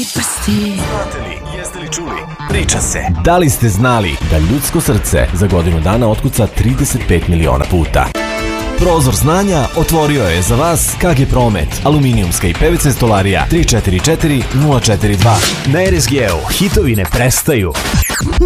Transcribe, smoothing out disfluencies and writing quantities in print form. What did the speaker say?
prsti. Znate li, jeste li čuli? Priča se. Da li ste znali da ljudsko srce za godinu dana otkuca 35 miliona puta? Prozor znanja otvorio je za vas KG Promet, aluminijumska i PVC stolarija 344 042. Na RSG-u hitovi ne prestaju.